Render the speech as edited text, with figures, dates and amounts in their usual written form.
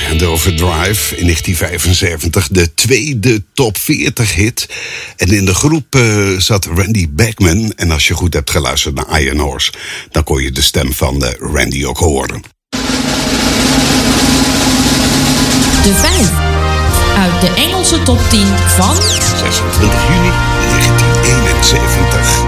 The Overdrive in 1975, de tweede top 40 hit. En in de groep zat Randy Bachman. En als je goed hebt geluisterd naar Iron Horse, dan kon je de stem van Randy ook horen. De 5 uit de Engelse top 10 van 26 juni 1971.